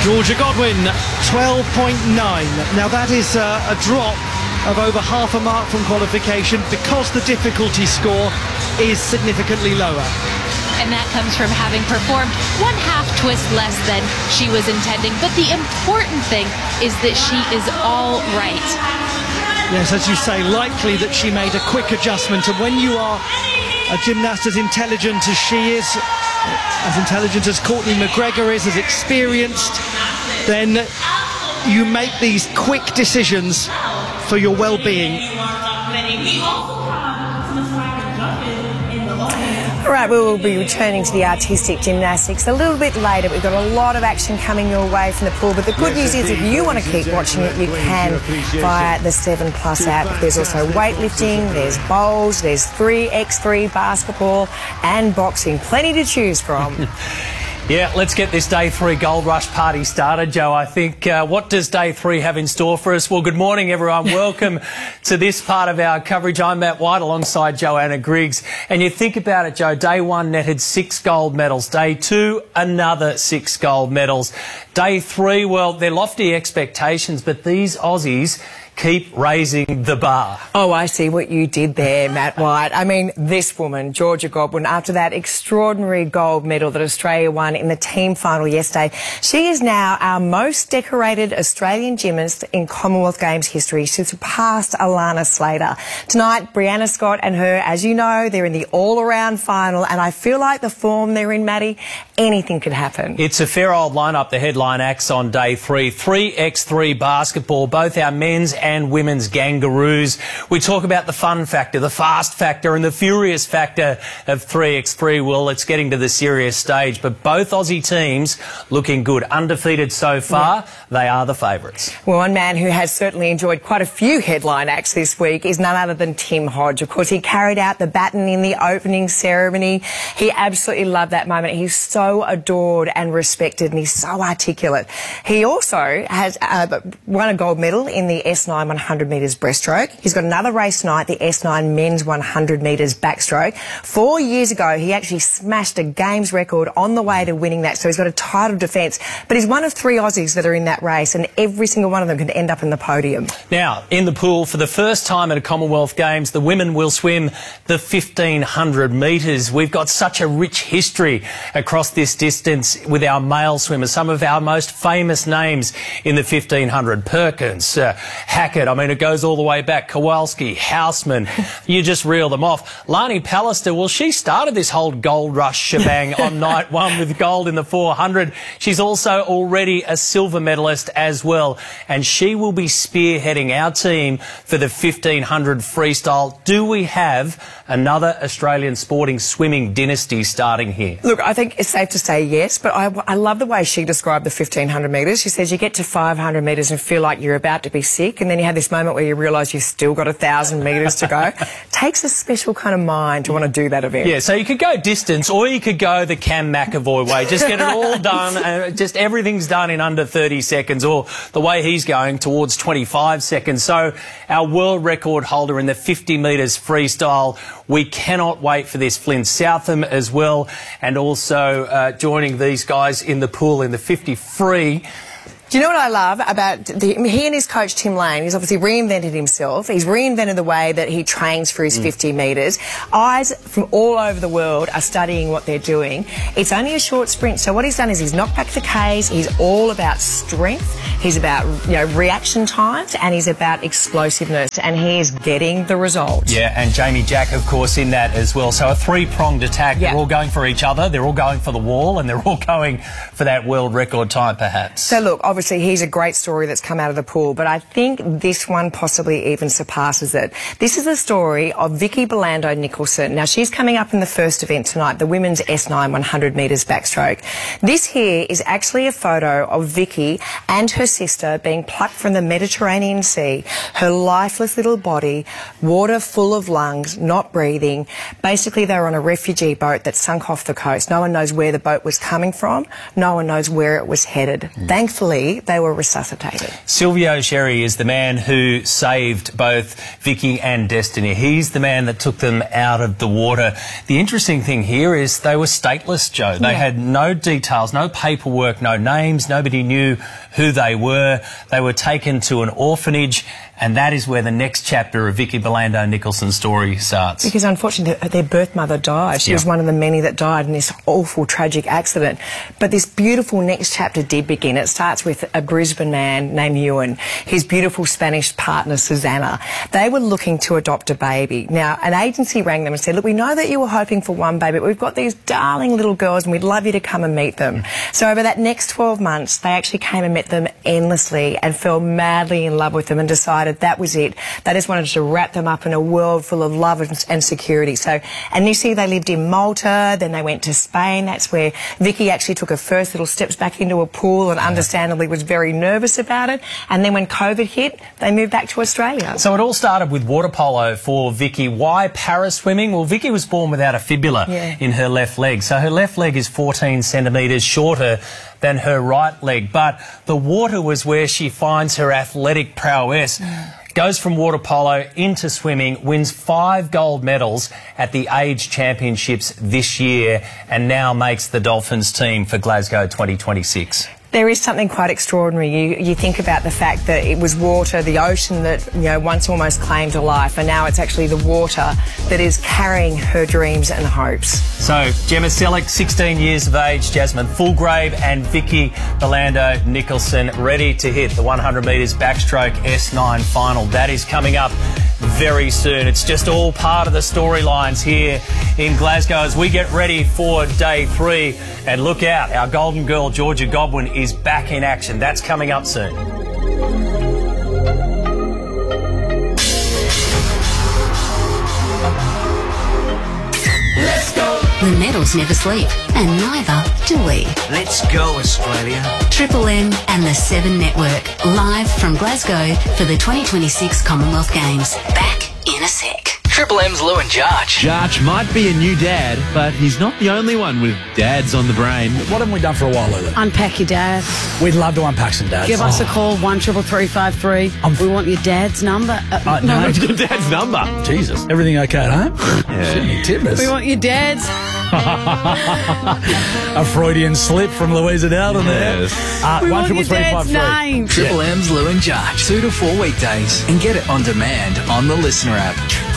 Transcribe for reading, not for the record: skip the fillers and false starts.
Georgia Godwin, 12.9. Now that is a drop of over half a mark from qualification because the difficulty score is significantly lower. And that comes from having performed 1/2 twist less than she was intending. But the important thing is that she is all right. Yes, as you say, likely that she made a quick adjustment. And when you are a gymnast as intelligent as she is, as intelligent as Courtney McGregor is, as experienced, then you make these quick decisions for your well-being. All right, we will be returning to the artistic gymnastics a little bit later. We've got a lot of action coming your way from the pool, but the good news is if you want to keep watching it, you can via the 7plus app. There's also weightlifting, there's bowls, there's 3x3 basketball and boxing. Plenty to choose from. Yeah, let's get this Day 3 Gold Rush party started, Joe. I think, what does Day 3 have in store for us? Well, good morning, everyone. Welcome to this part of our coverage. I'm Matt White alongside Joanna Griggs. And you think about it, Joe, Day 1 netted 6 gold medals. Day 2, another 6 gold medals. Day 3, well, they're lofty expectations, but these Aussies keep raising the bar. Oh, I see what you did there, Matt White. I mean, this woman, Georgia Godwin, after that extraordinary gold medal that Australia won in the team final yesterday, she is now our most decorated Australian gymnast in Commonwealth Games history. She surpassed Alana Slater. Tonight, Brianna Scott and her, as you know, they're in the all-around final, and I feel like the form they're in, Maddie, anything could happen. It's a fair old lineup, the headline acts on Day 3. 3x3 basketball, both our men's and women's gangaroos. We talk about the fun factor, the fast factor and the furious factor of 3x3. Well, it's getting to the serious stage, but both Aussie teams looking good. Undefeated so far, They are the favourites. Well, one man who has certainly enjoyed quite a few headline acts this week is none other than Tim Hodge. Of course, he carried out the baton in the opening ceremony. He absolutely loved that moment. He's so adored and respected, and he's so articulate. He also has won a gold medal in the S9 100 metres breaststroke. He's got another race tonight, the S9 men's 100 metres backstroke. 4 years ago, he actually smashed a games record on the way to winning that, so he's got a title defence. But he's one of 3 Aussies that are in that race, and every single one of them can end up in the podium. Now, in the pool, for the first time at a Commonwealth Games, the women will swim the 1500 metres. We've got such a rich history across this distance with our male swimmers. Some of our most famous names in the 1500, Perkins, Hackett, I mean, it goes all the way back, Kowalski, Houseman, you just reel them off. Lani Pallister, well, she started this whole gold rush shebang on night 1 with gold in the 400. She's also already a silver medalist as well, and she will be spearheading our team for the 1500 freestyle. Do we have another Australian sporting swimming dynasty starting here? Look, I think it's safe to say yes, but I love the way she described the 1500 metres. She says you get to 500 metres and feel like you're about to be sick, and then you have this moment where you realise you've still got 1,000 metres to go. Takes a special kind of mind to want to do that event. Yeah, so you could go distance, or you could go the Cam McAvoy way. Just get it all done, and just everything's done in under 30 seconds, or the way he's going towards 25 seconds. So our world record holder in the 50 metres freestyle, we cannot wait for this. Flynn Southam as well, and also joining these guys in the pool in the 50 free. Do you know what I love about he and his coach Tim Lane? He's obviously reinvented himself. He's reinvented the way that he trains for his 50 metres. Eyes from all over the world are studying what they're doing. It's only a short sprint, so what he's done is he's knocked back the Ks. He's all about strength. He's about reaction times, and he's about explosiveness, and he is getting the results. Yeah, and Jamie Jack, of course, in that as well. So a three-pronged attack. Yeah. They're all going for each other. They're all going for the wall, and they're all going for that world record time, perhaps. So look, obviously he's a great story that's come out of the pool, but I think this one possibly even surpasses it. This is the story of Vicky Belando Nicholson. Now, she's coming up in the first event tonight, the women's S9 100 metres backstroke. This here is actually a photo of Vicky and her sister being plucked from the Mediterranean Sea, her lifeless little body, water full of lungs, not breathing. Basically, they were on a refugee boat that sunk off the coast. No one knows where the boat was coming from. No one knows where it was headed. Thankfully, luckily they were resuscitated. Silvio Sherry is the man who saved both Vicky and Destiny. He's the man that took them out of the water. The interesting thing here is they were stateless, Jo. They had no details, no paperwork, no names. Nobody knew who they were. They were taken to an orphanage, and that is where the next chapter of Vicky Burlando Nicholson's story starts. Because unfortunately their birth mother died. She was one of the many that died in this awful, tragic accident. But this beautiful next chapter did begin. It starts with a Brisbane man named Ewan, his beautiful Spanish partner, Susanna. They were looking to adopt a baby. Now, an agency rang them and said, look, we know that you were hoping for one baby, but we've got these darling little girls and we'd love you to come and meet them. So over that next 12 months, they actually came and met them endlessly and fell madly in love with them and decided that was it. They just wanted to wrap them up in a world full of love and security. So initially they lived in Malta, then they went to Spain. That's where Vicky actually took her first little steps back into a pool and understandably was very nervous about it. And then when COVID hit, they moved back to Australia. So it all started with water polo for Vicky. Why para-swimming? Well, Vicky was born without a fibula in her left leg. So her left leg is 14 centimetres shorter than her right leg. But the water was where she finds her athletic prowess. Goes from water polo into swimming, wins 5 gold medals at the Age Championships this year, and now makes the Dolphins team for Glasgow 2026. There is something quite extraordinary. You think about the fact that it was water, the ocean that, you know, once almost claimed her life, and now it's actually the water that is carrying her dreams and hopes. So, Gemma Selleck, 16 years of age, Jasmine Fulgrave and Vicky Burlando Nicholson ready to hit the 100 metres backstroke S9 final. That is coming up very soon. It's just all part of the storylines here in Glasgow as we get ready for day 3. And look out, our golden girl Georgia Godwin is back in action. That's coming up soon. Let's go. The medals never sleep, and neither do we. Let's go, Australia. Triple M and the 7 Network, live from Glasgow for the 2026 Commonwealth Games. Back in a sec. Triple M's Lou and Jarch. Jarch might be a new dad, but he's not the only one with dads on the brain. What haven't we done for a while, Lulu? Unpack your dad. We'd love to unpack some dads. Give us a call, 133353. We want your dad's number. No, your dad's number. Jesus. Everything okay at home? Yeah. Timbers. We want your dad's. A Freudian slip from Louisa Dowden there. We want your dad's 133353. name. Triple M's Lou and Jarch. 2 to 4 weekdays. And get it on demand on the Listener app.